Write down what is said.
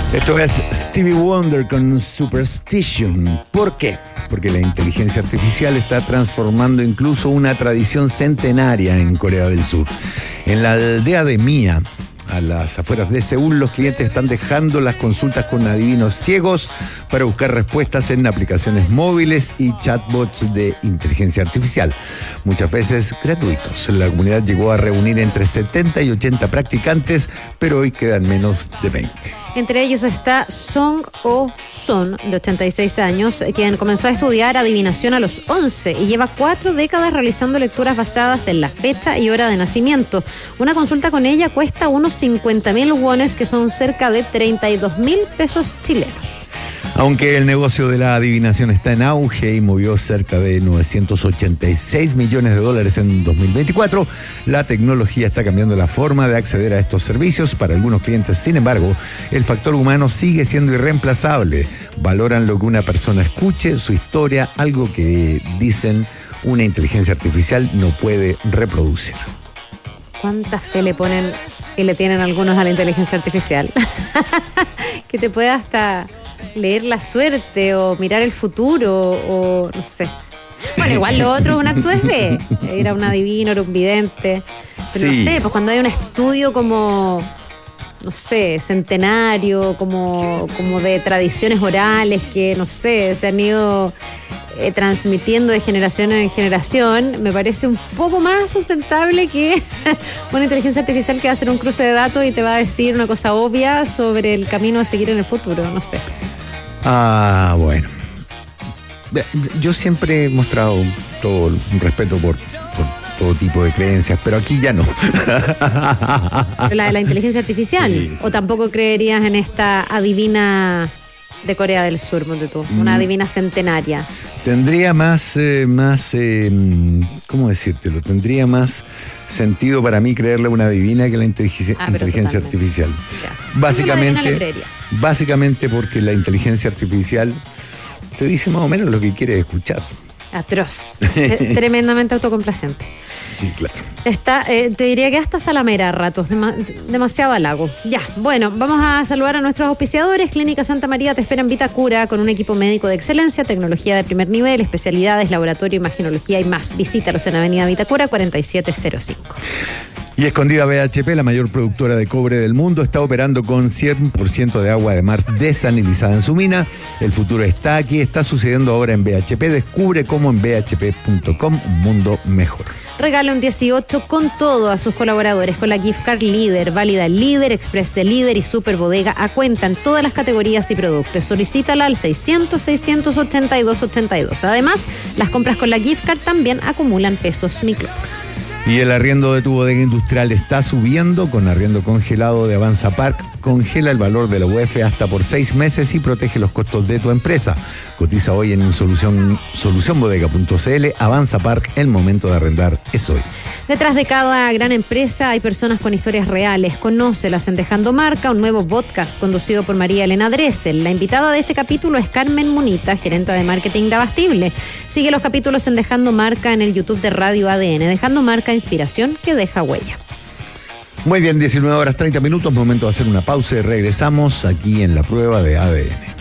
Esto es Stevie Wonder con Superstition. ¿Por qué? Porque la inteligencia artificial está transformando incluso una tradición centenaria en Corea del Sur. En la aldea de Mia, a las afueras de Seúl, los clientes están dejando las consultas con adivinos ciegos para buscar respuestas en aplicaciones móviles y chatbots de inteligencia artificial, muchas veces gratuitos. La comunidad llegó a reunir entre 70 y 80 practicantes, pero hoy quedan menos de 20. Entre ellos está Song Oh-son, de 86 años, quien comenzó a estudiar adivinación a los 11 y lleva 4 décadas realizando lecturas basadas en la fecha y hora de nacimiento. Una consulta con ella cuesta unos 50.000 wones, que son cerca de 32.000 pesos chilenos. Aunque el negocio de la adivinación está en auge y movió cerca de 986 millones de dólares en 2024, la tecnología está cambiando la forma de acceder a estos servicios para algunos clientes. Sin embargo, el factor humano sigue siendo irreemplazable. Valoran lo que una persona escuche, su historia, algo que dicen una inteligencia artificial no puede reproducir. ¿Cuánta fe le ponen y le tienen algunos a la inteligencia artificial? Que te puede hasta leer la suerte o mirar el futuro o no sé. Bueno, igual lo otro es un acto de fe. Era un adivino, era un vidente. Pero sí, no sé, pues cuando hay un estudio como, no sé, centenario, como de tradiciones orales que, no sé, se han ido transmitiendo de generación en generación, me parece un poco más sustentable que una inteligencia artificial que va a hacer un cruce de datos y te va a decir una cosa obvia sobre el camino a seguir en el futuro, no sé. Ah, bueno. Yo siempre he mostrado todo un respeto por todo tipo de creencias, pero aquí ya no. ¿La de la inteligencia artificial? Sí. ¿O tampoco creerías en esta adivina de Corea del Sur, monte tú? Una adivina centenaria. Tendría más, ¿cómo decírtelo? Tendría más sentido para mí creerle a una adivina que la inteligencia artificial. Ya. Básicamente porque la inteligencia artificial te dice más o menos lo que quieres escuchar. Atroz. Tremendamente autocomplacente. Sí, claro. Te diría que hasta salamera a ratos, demasiado halago. Ya, bueno, vamos a saludar a nuestros auspiciadores. Clínica Santa María te espera en Vitacura con un equipo médico de excelencia, tecnología de primer nivel, especialidades, laboratorio, imaginología y más. Visítalos en Avenida Vitacura 4705. Y Escondida BHP, la mayor productora de cobre del mundo, está operando con 100% de agua de mar desalinizada en su mina. El futuro está aquí, está sucediendo ahora en BHP. Descubre cómo en bhp.com un mundo mejor. Regale un 18 con todo a sus colaboradores con la Gift Card Líder, válida Líder, Express de Líder y Super Bodega a cuenta en todas las categorías y productos. Solicítala al 600-682-82. Además, las compras con la Gift Card también acumulan pesos micro. Y el arriendo de tu bodega industrial está subiendo con arriendo congelado de Avanza Park. Congela el valor de la UF hasta por 6 meses y protege los costos de tu empresa. Cotiza hoy en solucionbodega.cl. Avanza Park, el momento de arrendar es hoy. Detrás de cada gran empresa hay personas con historias reales. Conócelas en Dejando Marca, un nuevo podcast conducido por María Elena Dressel. La invitada de este capítulo es Carmen Munita, gerente de marketing de Abastible. Sigue los capítulos en Dejando Marca en el YouTube de Radio ADN. Dejando Marca, inspiración que deja huella. Muy bien, 19 horas 30 minutos, momento de hacer una pausa y regresamos aquí en La Prueba de ADN.